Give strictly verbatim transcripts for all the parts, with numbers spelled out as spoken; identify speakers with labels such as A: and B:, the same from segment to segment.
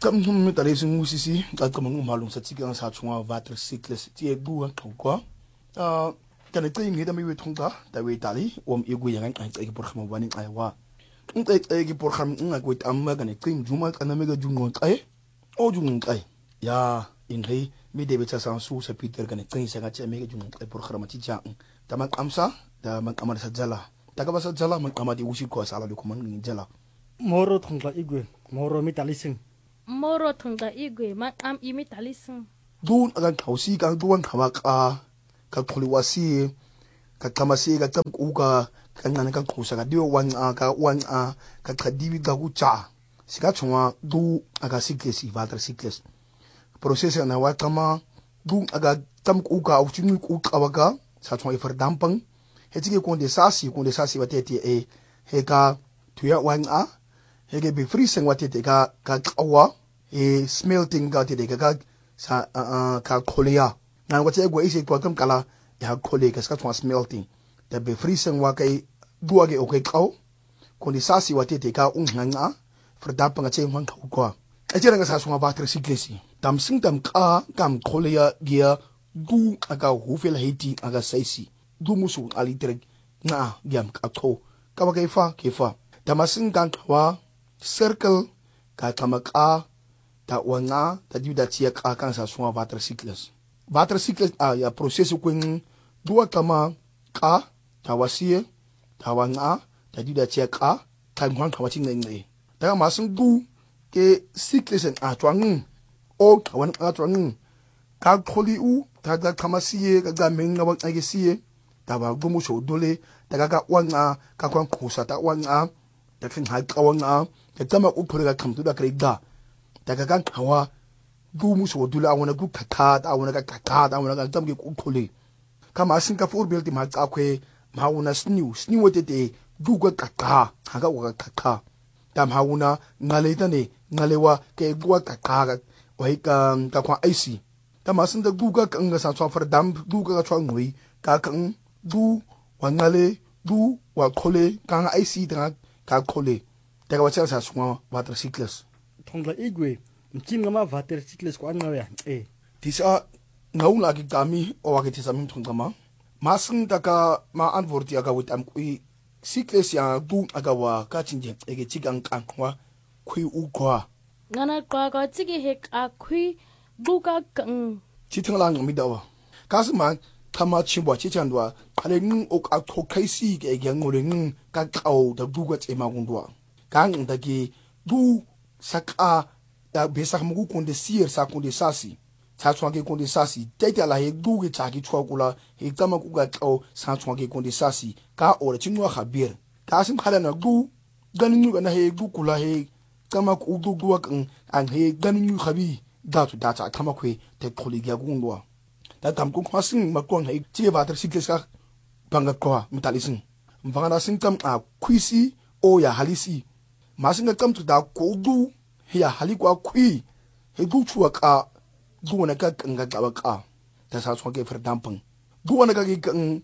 A: Kam hum tare sing musisi ka kam malung sa tigang sa chunga water cyclist tie bu ang ko ah kan te ngi da mi wetong ka da we tali om igu yang an ai por kham wani ai wa un te ai gi por kham nga ko amma kan te juma kan me ga jungon ai o jungon ai ya in rei mi de beta san su sa peter kan te sa ga che me ga jungon ai por kham ti ja da man amsa da man amar sa jala da ka ba sa jala man amadi usi ko sala ko man ngi jala
B: moro thongla igu moro mi tali sing
C: moro thongda igwe ma am imi talisung
A: dun agan thausi ka duan khama ka ka kholiwasi ka kamasi ka tam uga ka ngana ka khosa ka dio wan a ka wan a ka khadiwi ka ucha sika chunga du aga sikles i vater sikles proces na wa kama du aga tam uga u chunu ku kawaga sa chunga fer dampang hetige kon de sasi kon de sasi watete e he ka tuya wan a hege be freezing wat te ka ka kawa e smelting ga te ka sa ka kholia na wat e go isi ko kam kala ya khole ka ska twa smelting da be freezing wa kai duwa ge okay kaw kon sasi wat te ka un hanga verdamp nga che hwang ko e jera nga sa sunga water siklesi dam sing dam ka kam kholia gia du aga hufel heti aga saisi du musu ali tere na giam ka ko ka ba kai fa ke fa damasing kan wa circle ka kamaka ta wana ta juda tia ka kan sa sunga water cycles water cycles a ya processo kun dua kama ka ta wasie ta wana ta juda tia ka ta ngwan ka wacin ngai ta ma sun du ke cycles a twang o ka wan a twang ka kholi u ta ga kama sie ka ga men na wan ai sie ta ba gumu so dole ta ga ga wana ka kwan kusa ta wana ta kin ha ka wana ka kama upure ka kamtu da krida daga kan hawa du musu wadula wana gu kaka da wana ka kaka da wana ka tamge ku khole kama sin ka for build ma ka kwe ma wana sniu sniu wote te du ga kaka ha ga wa kaka tam ha wana ngale ta ne ngale wa ke gu kaka ga wai ka ka kwa ic kama sin da du ga kan ga sa so for dam du ga chwa ngui ka kan du wa ngale du wa khole ka ic da ka khole daga wacha sa sunga water cycles
B: thongla igwe mchin ngama water cycles ko anna ya e
A: tisa ngau la ki kami o wa ki tisa min thongka ma masung daga ma antworti aga wit am kui cycles ya du aga wa ka chinje ege chigang kan wa kui u kwa
C: ngana kwa ka chigi hek a khui bu ka kan
A: chithang lang mi dawa kasma kama chimbo chichandwa ale ng ok a thokaisi ke ge ngoreng ka kau da du ga chema gundwa kang dagi du saka da besak mugu konde sier sa konde sasi sa chwange konde sasi tete la he du ge chaki chwakula he tama ku ga kau sa chwange konde sasi ka ora chinwa khabir ka sim khala na du ganinyu na he du kula he kama ku du du kan an he ganinyu khabi da tu da ta kama kwe te kholi ga gundwa da tam ku kwasin makon he tie water cycles ka banga kwa mutalisin mvanga sin kam a kwisi o ya halisi masinga kam tu da ko du ya hali kwa kwi he du chuwa ka du wana ka nga ka ka da sa so ke fer dampang du wana ka ki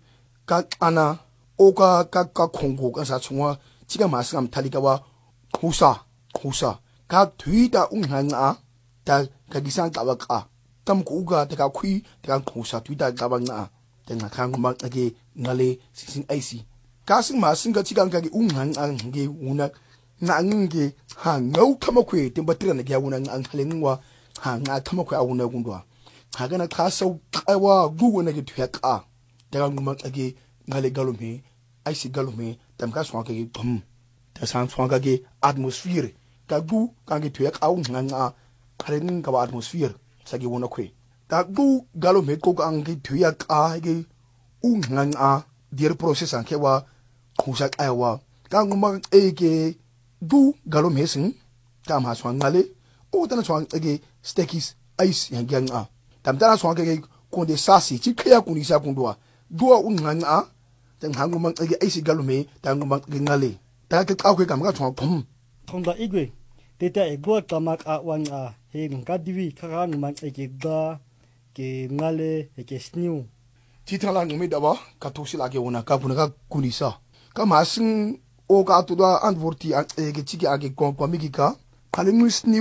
A: ka ana o ka ka ka khongo ka sa chungwa chiga masam thalika wa khusa khusa ka thuida unghanga ta ka gisang ka ka tam ku ga ta ka khui ta khusa thuida ka ba nga ta nga khang ma ke ngale sing ic ka sing masing ka chiga ka ki unghanga nge una na nge ha ngau kama kwe timba tira na gya wuna ang halengwa ha nga kama kwe awuna gundwa ha gana ka sau kaiwa gugu na gitu ya ka daga nguma age ngale galume aisi galume tam ka swanga ge pum ta san swanga ge atmosphere ka gu ka ge tu ya ka nga nga haleng ka atmosphere sa ge wuna kwe ta gu galume ko ka ang ge tu ya ka ge u nga nga dir process an ke wa khusa aiwa ka nguma ege du galo mesin tam ha swang ngale o tana swang ege stekis ice yang yang a tam tana swang ege konde sasi chi kya kuni sa kundwa duwa ungang a tang hangu mang ege ice galo me tang mang ege ngale ta ka ka kam ka swang pum
B: thongda igwe teta e go tamak a wan a he ka diwi kha mang ege ga ke ngale ege sniu
A: chi thala ngmi da ba ka thusi la ke wona ka puna ka kuni sa ka masing o ka tu da antworti age chiki age kon komiki ka kale ngus new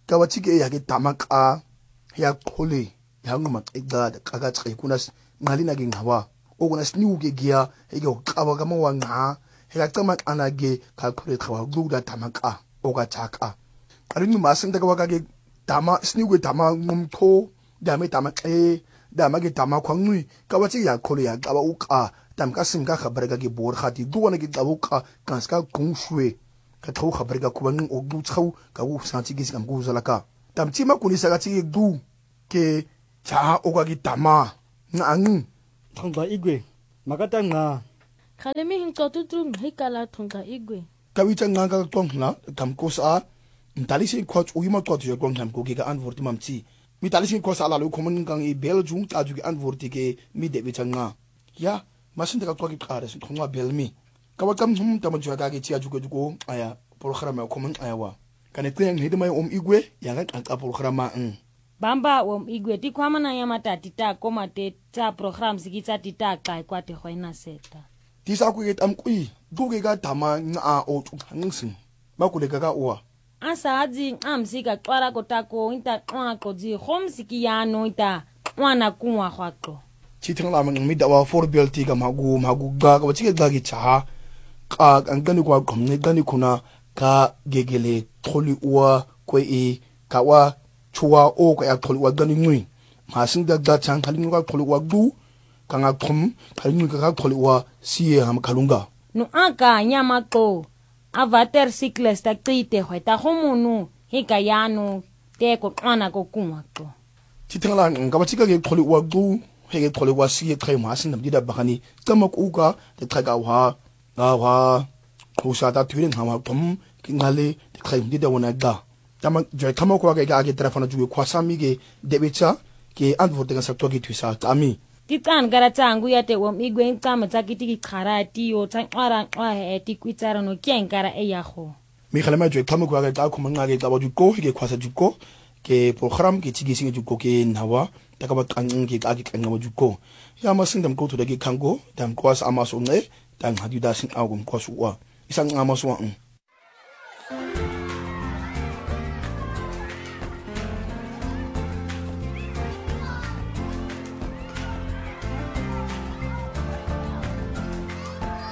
A: ka wathi ke ya ke damaka ya qhole ya nguma ecada ka tse kuna ngalina ke ngawa okuna sniu ke gia he ke uqaba ka mawa nga he ka cama ana ke ka qhole qhawa gluda damaka oka thaka alini masinta ka waka ke dama sniu ke dama ngumtho dama dama e dama ke dama khwangwi ka wathi ya qhole ya qaba uqa damka simka khabarega ke bor khati duwana ke qabuqa kanska gungshwe ka thaw khabarega kuban o du thaw ka u santi ke ngam ku zalaka tamtima kunisa ka tsi du ke cha o ka ke dama ngang
B: thongba igwe makata nga
C: Khalemi hinqotutru hikala thonga igwe.
A: ka witsa nga ka tongla tamkosa ntalisi khwats u yima qothu ya kong tamko ke ka antwoord mamtsi mi talisi khosa ala lo khomen kang e beljung ta ju ke antwoord ke mi de witsa nga ya masinta ka twaki qara sin thongwa belmi ka wa kam hum tama jwa ka ke tia juko juko aya program ya khomen aya wa kane tseng hede mai om igwe ya ga ka program ang
D: Bamba om igwe ti kwamana ya matati ta komate ta program sikitsa tita ka kwate khoina seta
A: tisa ku ke tamkui duke ka dama nga o tsangsin ba ku le ka ka oa
D: asa adzi amsika xwara kotako inta xwa qodzi khomsiki yano ita wana kunwa khwaqo
A: chithang la mang mi dawa for belti ka magu magu ga ka chike ga gi cha ka angani kwa khomne gani khuna ka gegele tholi uwa ko e ka wa chuwa o ka ya tholi wa gani ngui ma sing da da chang thali ngwa tholi wa du ka nga khom thali ngui ka tholi wa siye ham khalunga
D: no aka nyama qo avater cycles ta qite hweta khomunu hika yano te ko xwana ko kunwa qo
A: chithang la nga ba chika ge tholi wa du hege thole wa siye khai ma sin namdi da bakani kama ku ka te thaga wa ga wa khosa ta thuin ha ma thom kingale te khai mdi da wona ga tama je kama ko ga ga ge telefona ju khwasa mi ge debecha ke antwoord ga sakto ge thuisa tami
D: ti tsan gara tsangu ya te wom igwe tsama tsa kitiki khara ti yo tsanqara qwa he ti kwitsara no kyenkara e ya go
A: mi khalama je kama ko ga ta khoma nga ge ta ba ju ko ge khwasa ju ko ke program ke tigi singe ju ko ke nawa taka ba kang ke ka ke kang ma ju ko ya ma sing dam ko to de ke kango dam ko as amaso nge dam hadu da sing agum ko suwa isang amaso